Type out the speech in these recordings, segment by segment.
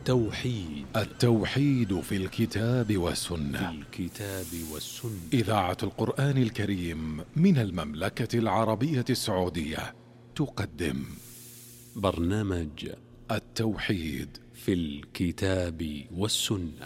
التوحيد في الكتاب والسنة. إذاعة القرآن الكريم من المملكة العربية السعودية تقدم برنامج التوحيد في الكتاب والسنة،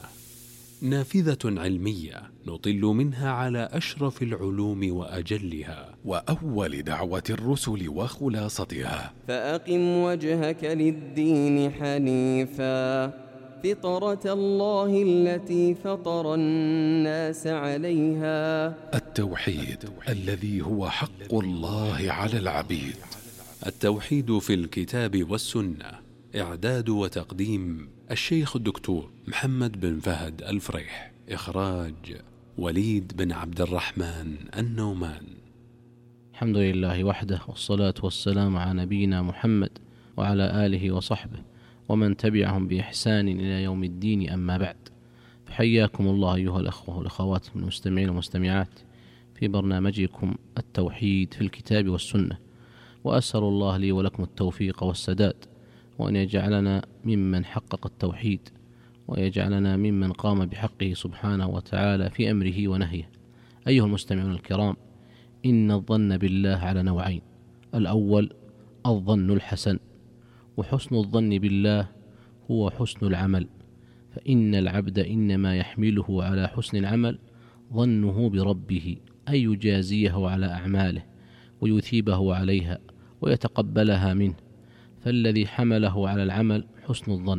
نافذة علمية نطل منها على أشرف العلوم وأجلها، وأول دعوة الرسل وخلاصتها. فأقم وجهك للدين حنيفا، فطرة الله التي فطر الناس عليها. التوحيد الذي هو حق الله على العبيد. التوحيد في الكتاب والسنة، إعداد وتقديم الشيخ الدكتور محمد بن فهد الفريح، إخراج وليد بن عبد الرحمن النومان. الحمد لله وحده، والصلاة والسلام على نبينا محمد وعلى آله وصحبه ومن تبعهم بإحسان إلى يوم الدين، أما بعد، فحياكم الله أيها الأخوة والأخوات من المستمعين والمستمعات في برنامجكم التوحيد في الكتاب والسنة، وأسأل الله لي ولكم التوفيق والسداد، وأن يجعلنا ممن حقق التوحيد، ويجعلنا ممن قام بحقه سبحانه وتعالى في أمره ونهيه. أيها المستمعون الكرام، إن الظن بالله على نوعين: الأول الظن الحسن، وحسن الظن بالله هو حسن العمل، فإن العبد إنما يحمله على حسن العمل ظنه بربه، أن يجازيه على أعماله ويثيبه عليها ويتقبلها منه، فالذي حمله على العمل حسن الظن،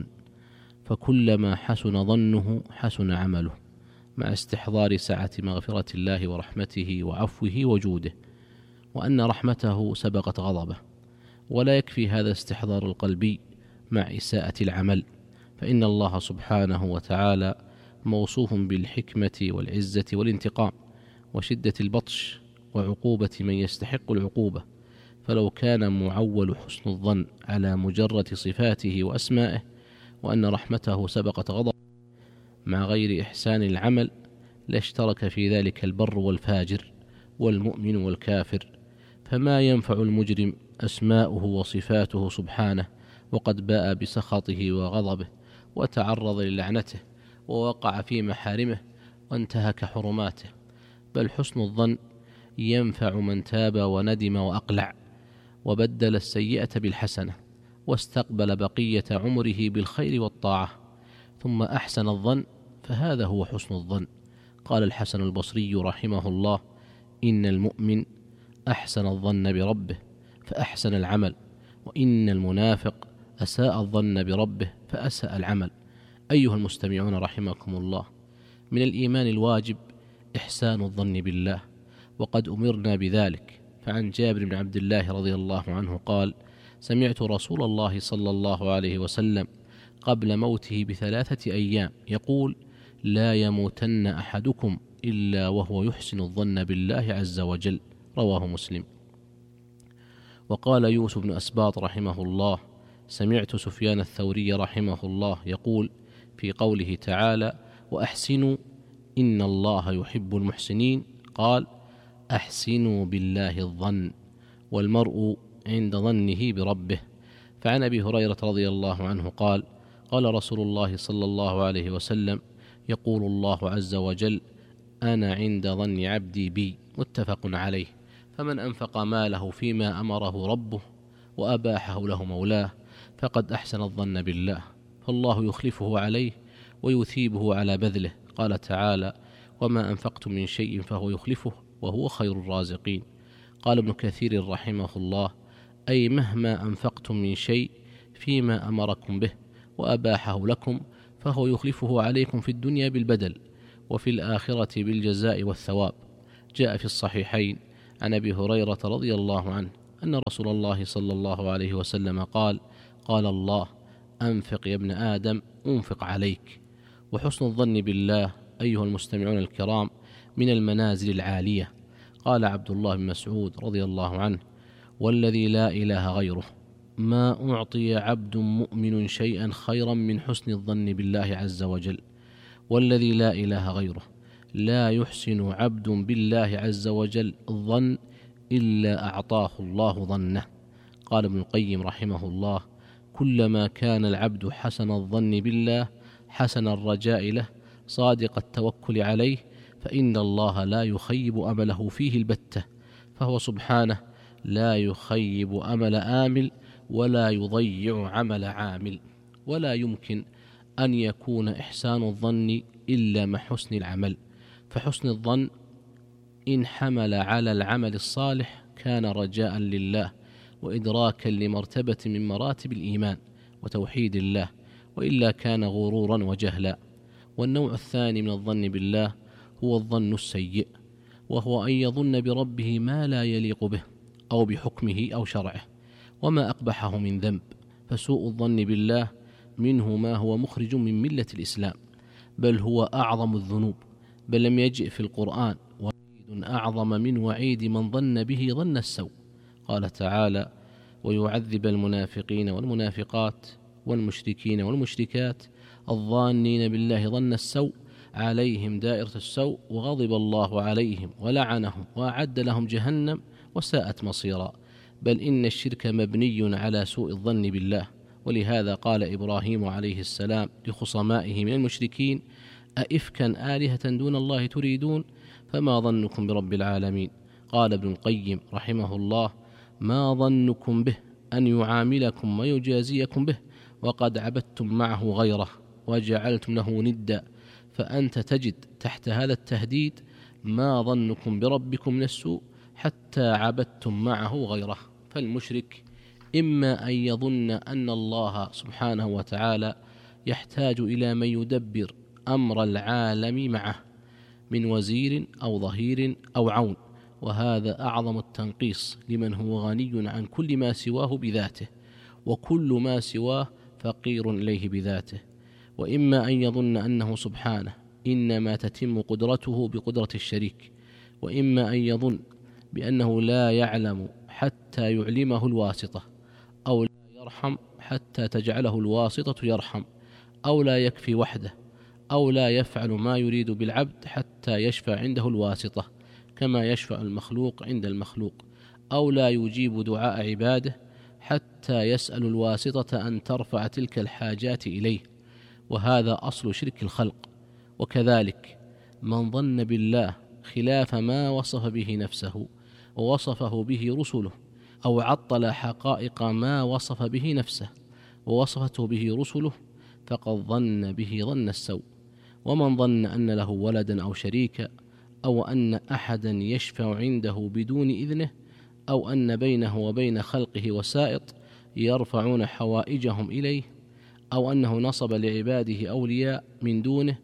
فكلما حسن ظنه حسن عمله، مع استحضار سعة مغفرة الله ورحمته وعفوه وجوده، وأن رحمته سبقت غضبه. ولا يكفي هذا استحضار القلبي مع إساءة العمل، فإن الله سبحانه وتعالى موصوف بالحكمة والعزة والانتقام وشدة البطش وعقوبة من يستحق العقوبة، فلو كان معول حسن الظن على مجرد صفاته وأسمائه، وأن رحمته سبقت غضب مع غير إحسان العمل، لاشترك في ذلك البر والفاجر والمؤمن والكافر، فما ينفع المجرم أسماؤه وصفاته سبحانه وقد باء بسخطه وغضبه وتعرض للعنته ووقع في محارمه وانتهك حرماته، بل حسن الظن ينفع من تاب وندم وأقلع وبدل السيئة بالحسنة واستقبل بقية عمره بالخير والطاعة ثم أحسن الظن، فهذا هو حسن الظن. قال الحسن البصري رحمه الله: إن المؤمن أحسن الظن بربه فأحسن العمل، وإن المنافق أساء الظن بربه فأساء العمل. أيها المستمعون رحمكم الله، من الإيمان الواجب إحسان الظن بالله، وقد أمرنا بذلك. فعن جابر بن عبد الله رضي الله عنه قال: سمعت رسول الله صلى الله عليه وسلم قبل موته ب3 أيام يقول: لا يموتن أحدكم إلا وهو يحسن الظن بالله عز وجل، رواه مسلم. وقال يوسف بن أسباط رحمه الله: سمعت سفيان الثوري رحمه الله يقول في قوله تعالى: وأحسنوا إن الله يحب المحسنين، قال: أحسنوا بالله الظن، والمرء عند ظنه بربه. فعن أبي هريرة رضي الله عنه قال: قال رسول الله صلى الله عليه وسلم: يقول الله عز وجل: أنا عند ظن عبدي بي، متفق عليه. فمن أنفق ماله فيما أمره ربه وأباحه له مولاه فقد أحسن الظن بالله، فالله يخلفه عليه ويثيبه على بذله. قال تعالى: وما أنفقتم من شيء فهو يخلفه وهو خير الرازقين. قال ابن كثير رحمه الله: أي مهما أنفقتم من شيء فيما أمركم به وأباحه لكم فهو يخلفه عليكم في الدنيا بالبدل، وفي الآخرة بالجزاء والثواب. جاء في الصحيحين عن أبي هريرة رضي الله عنه أن رسول الله صلى الله عليه وسلم قال: قال الله: أنفق يا ابن آدم أنفق عليك. وحسن الظن بالله أيها المستمعون الكرام من المنازل العالية. قال عبد الله بن مسعود رضي الله عنه: والذي لا إله غيره ما أعطي عبد مؤمن شيئا خيرا من حسن الظن بالله عز وجل، والذي لا إله غيره لا يحسن عبد بالله عز وجل الظن إلا أعطاه الله ظنه. قال ابن القيم رحمه الله: وكلما كان العبد حسن الظن بالله حسن الرجاء له صادق التوكل عليه فإن الله لا يخيب أمله فيه البتة، فهو سبحانه لا يخيب أمل آمل ولا يضيع عمل عامل. ولا يمكن أن يكون إحسان الظن إلا مع حسن العمل، فحسن الظن إن حمل على العمل الصالح كان رجاء لله وإدراكا لمرتبة من مراتب الإيمان وتوحيد الله، وإلا كان غرورا وجهلا. والنوع الثاني من الظن بالله هو الظن السيء، وهو أن يظن بربه ما لا يليق به أو بحكمه أو شرعه وما أقبحه من ذنب، فسوء الظن بالله منه ما هو مخرج من ملة الإسلام، بل هو أعظم الذنوب، بل لم يجئ في القرآن وعيد أعظم من وعيد من ظن به ظن السوء. قال تعالى: ويعذب المنافقين والمنافقات والمشركين والمشركات الظانين بالله ظن السوء عليهم دائرة السوء وغضب الله عليهم ولعنهم وأعد لهم جهنم وساءت مصيرا. بل إن الشرك مبني على سوء الظن بالله، ولهذا قال إبراهيم عليه السلام لخصمائه من المشركين: أئفكا آلهة دون الله تريدون فما ظنكم برب العالمين. قال ابن القيم رحمه الله: ما ظنكم به أن يعاملكم ويجازيكم به وقد عبدتم معه غيره وجعلتم له ندا، فأنت تجد تحت هذا التهديد ما ظنكم بربكم من السوء حتى عبدتم معه غيره. فالمشرك إما أن يظن أن الله سبحانه وتعالى يحتاج إلى من يدبر أمر العالم معه من وزير أو ظهير أو عون، وهذا أعظم التنقيص لمن هو غني عن كل ما سواه بذاته، وكل ما سواه فقير إليه بذاته. وإما أن يظن أنه سبحانه إنما تتم قدرته بقدرة الشريك، وإما أن يظن بأنه لا يعلم حتى يعلمه الواسطة، أو لا يرحم حتى تجعله الواسطة يرحم، أو لا يكفي وحده، أو لا يفعل ما يريد بالعبد حتى يشفع عنده الواسطة كما يشفع المخلوق عند المخلوق، أو لا يجيب دعاء عباده حتى يسأل الواسطة أن ترفع تلك الحاجات إليه، وهذا أصل شرك الخلق. وكذلك من ظن بالله خلاف ما وصف به نفسه ووصفه به رسله، أو عطل حقائق ما وصف به نفسه ووصفته به رسله، فقد ظن به ظن السوء. ومن ظن أن له ولدا أو شريكا، أو أن أحدا يشفع عنده بدون إذنه، أو أن بينه وبين خلقه وسائط يرفعون حوائجهم إليه، أو أنه نصب لعباده أولياء من دونه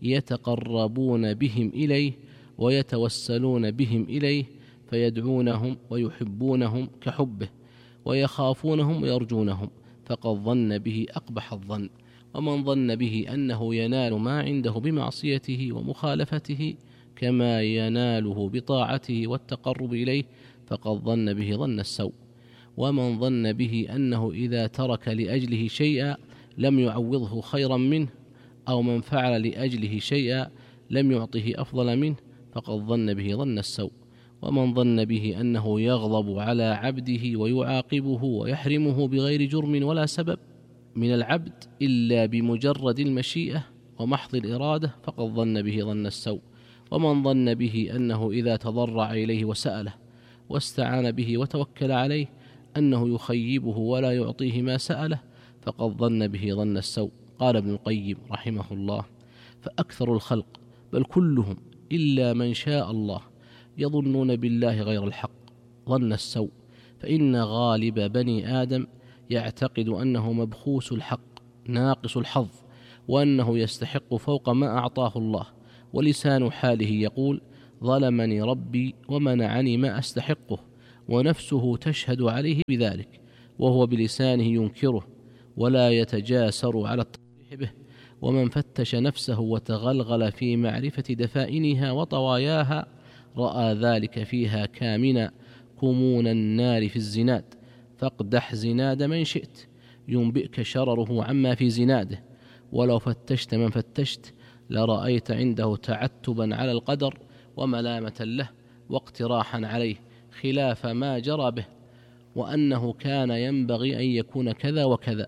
يتقربون بهم إليه ويتوسلون بهم إليه فيدعونهم ويحبونهم كحبه ويخافونهم ويرجونهم، فقد ظن به أقبح الظن. ومن ظن به أنه ينال ما عنده بمعصيته ومخالفته كما يناله بطاعته والتقرب إليه، فقد ظن به ظن السوء. ومن ظن به أنه إذا ترك لأجله شيئا لم يعوضه خيرا منه، أو من فعل لأجله شيئا لم يعطه أفضل منه، فقد ظن به ظن السوء. ومن ظن به أنه يغضب على عبده ويعاقبه ويحرمه بغير جرم ولا سبب من العبد إلا بمجرد المشيئة ومحض الإرادة، فقد ظن به ظن السوء. ومن ظن به أنه إذا تضرع إليه وسأله واستعان به وتوكل عليه أنه يخيبه ولا يعطيه ما سأله، فقد ظن به ظن السوء. قال ابن القيم رحمه الله: فأكثر الخلق بل كلهم إلا من شاء الله يظنون بالله غير الحق ظن السوء، فإن غالب بني آدم يعتقد أنه مبخوس الحق ناقص الحظ، وأنه يستحق فوق ما أعطاه الله، ولسان حاله يقول: ظلمني ربي ومنعني ما أستحقه، ونفسه تشهد عليه بذلك، وهو بلسانه ينكره ولا يتجاسر على التصريح به. ومن فتش نفسه وتغلغل في معرفة دفائنها وطواياها رأى ذلك فيها كامنا كمون النار في الزناد، فاقدح زناد من شئت ينبئك شرره عما في زناده، ولو فتشت من فتشت لرأيت عنده تعتبا على القدر وملامة له واقتراحا عليه خلاف ما جرى به، وأنه كان ينبغي أن يكون كذا وكذا،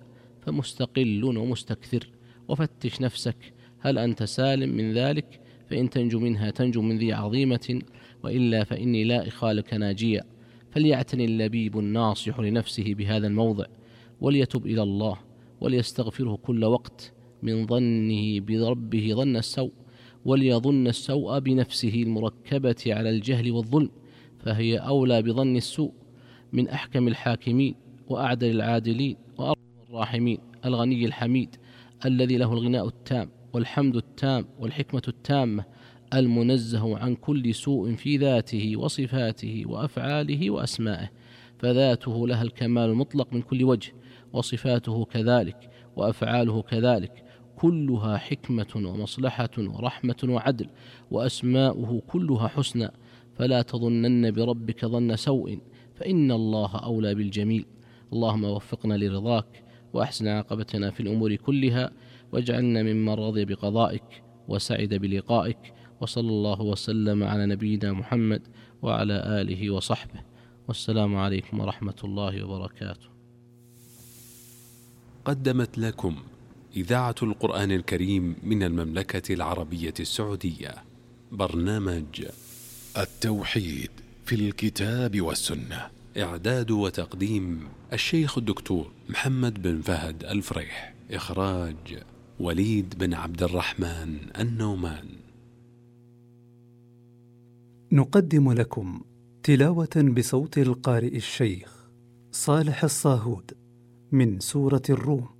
فمستقل ومستكثر، وفتش نفسك هل أنت سالم من ذلك؟ فإن تنجو منها تنجو من ذي عظيمة، وإلا فإني لا أخالك ناجيا. فليعتني اللبيب الناصح لنفسه بهذا الموضع، وليتب إلى الله، وليستغفره كل وقت من ظنه بربه ظن السوء، وليظن السوء بنفسه المركبة على الجهل والظلم، فهي أولى بظن السوء من أحكم الحاكمين وأعدل العادلين وأرحم الراحمين، الغني الحميد الذي له الغناء التام والحمد التام والحكمة التامة، المنزه عن كل سوء في ذاته وصفاته وأفعاله وأسمائه، فذاته لها الكمال المطلق من كل وجه، وصفاته كذلك، وأفعاله كذلك، كلها حكمة ومصلحة ورحمة وعدل، وأسماؤه كلها حسنى. فلا تظنن بربك ظن سوء، فإن الله أولى بالجميل. اللهم وفقنا لرضاك، وأحسن عاقبتنا في الأمور كلها، واجعلنا ممن رضي بقضائك وسعد بلقائك. وصلى الله وسلم على نبينا محمد وعلى آله وصحبه، والسلام عليكم ورحمة الله وبركاته. قدمت لكم إذاعة القرآن الكريم من المملكة العربية السعودية برنامج التوحيد في الكتاب والسنة، إعداد وتقديم الشيخ الدكتور محمد بن فهد الفريح، إخراج وليد بن عبد الرحمن النومان. نقدم لكم تلاوة بصوت القارئ الشيخ صالح الصاهود من سورة الروم.